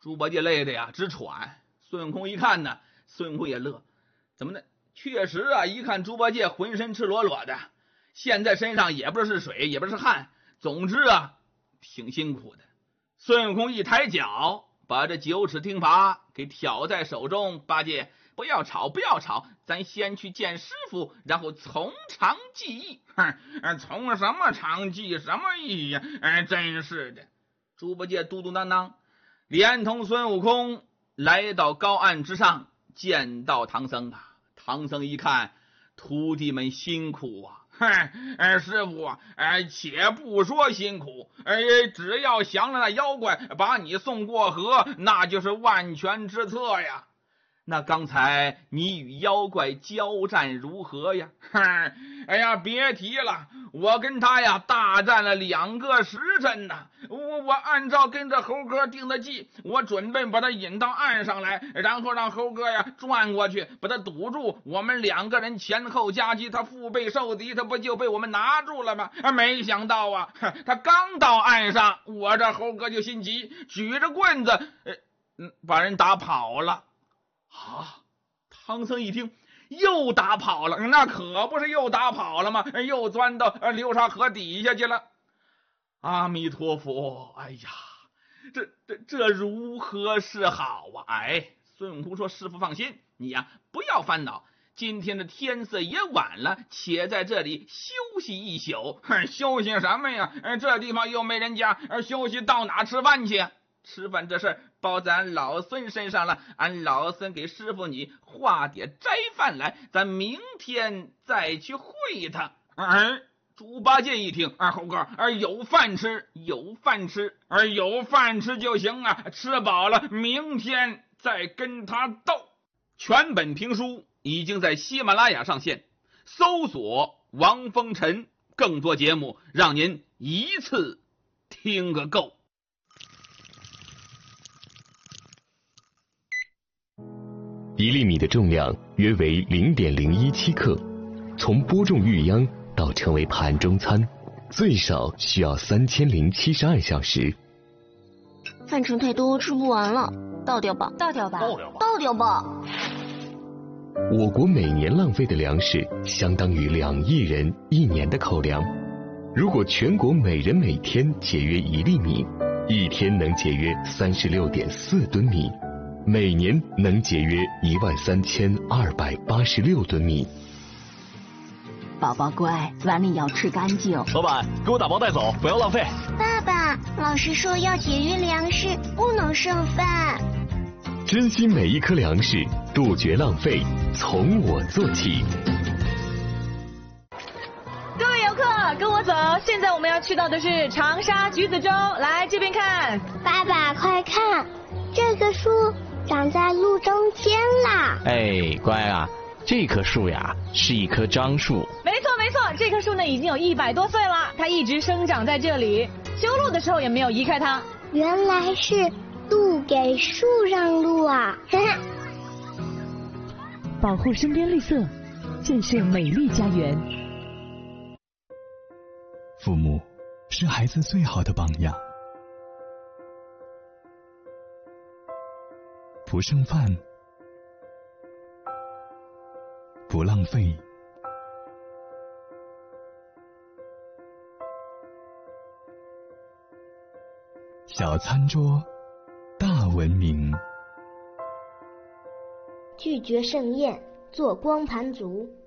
猪八戒累的呀直喘。孙悟空一看呢，孙悟空也乐，怎么呢？确实啊，一看猪八戒浑身赤裸裸的，现在身上也不是水，也不是汗，总之啊，挺辛苦的。孙悟空一抬脚，把这9齿钉耙给挑在手中。八戒，不要吵，不要吵，咱先去见师傅，然后从长计议。从什么长计什么议呀？真是的。猪八戒嘟嘟囔囔，连同孙悟空来到高岸之上，见到唐僧啊。唐僧一看，徒弟们辛苦啊。师傅，且不说辛苦，只要降了那妖怪，把你送过河，那就是万全之策呀。那刚才你与妖怪交战如何呀？哎呀，别提了，我跟他呀大战了2个时辰呢。我按照跟着猴哥定的计，我准备把他引到岸上来，然后让猴哥呀转过去，把他堵住。我们2个人前后夹击，他腹背受敌，他不就被我们拿住了吗？没想到啊，他刚到岸上，我这猴哥就心急，举着棍子，把人打跑了。啊！唐僧一听，又打跑了，那可不是又打跑了吗？又钻到流沙河底下去了。阿弥陀佛！哎呀，这如何是好啊？孙悟空说：“师傅放心，你呀不要烦恼。今天的天色也晚了，且在这里休息一宿。休息什么呀？这地方又没人家，休息到哪吃饭去？吃饭这事包在俺老孙身上了，俺老孙给师傅你化点斋饭来，咱明天再去会他。”猪八戒一听，猴哥，有饭吃，有饭吃，有饭吃就行啊，吃饱了明天再跟他斗。全本评书已经在喜马拉雅上线，搜索王风尘，更多节目让您一次听个够。 1粒米的重量约为0.017克，从播种育秧到成为盘中餐，最少需要3072小时。 饭盛太多，吃不完了，倒掉吧，倒掉吧，倒掉吧。 我国每年浪费的粮食相当于2亿人1年的口粮。如果全国每人每天节约1粒米，一天能节约36.4吨米，每年能节约13286吨米。 宝宝乖，碗里要吃干净。 老板，给我打包带走，不要浪费。 爸爸，老师说要节约粮食，不能剩饭。 珍惜每一颗粮食，杜绝浪费，从我做起。 各位游客，跟我走，现在我们要去到的是长沙橘子洲，来这边看。 爸爸，快看，这棵树长在路中间啦！ 乖啊，这棵树呀是一棵樟树。 没错，这棵树呢已经有100多岁了，它一直生长在这里，修路的时候也没有移开它。 原来是路给树让路啊！ 保护身边绿色，建设美丽家园。 父母是孩子最好的榜样。不剩饭，不浪费，小餐桌，大文明。 拒绝盛宴，做光盘族。